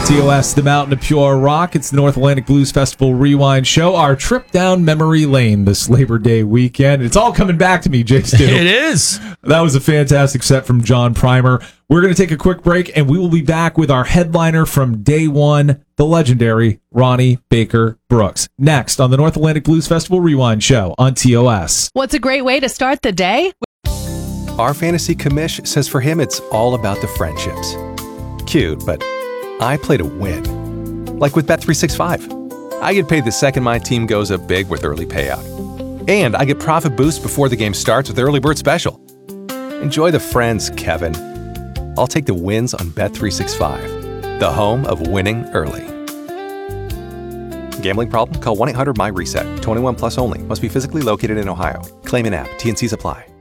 TOS, the Mountain of Pure Rock. It's the North Atlantic Blues Festival Rewind Show. Our trip down memory lane this Labor Day weekend. It's all coming back to me, Jay Stu. It is. That was a fantastic set from John Primer. We're going to take a quick break, and we will be back with our headliner from day one, the legendary Ronnie Baker Brooks. Next on the North Atlantic Blues Festival Rewind Show on TOS. What's a great way to start the day? Our fantasy commish says for him it's all about the friendships. Cute, but I play to win. Like with Bet365. I get paid the second my team goes up big with early payout. And I get profit boost before the game starts with Early Bird Special. Enjoy the friends, Kevin. I'll take the wins on Bet365, the home of winning early. Gambling problem? Call 1-800-MY-RESET. 21 plus only. Must be physically located in Ohio. Claim in app. T&Cs apply.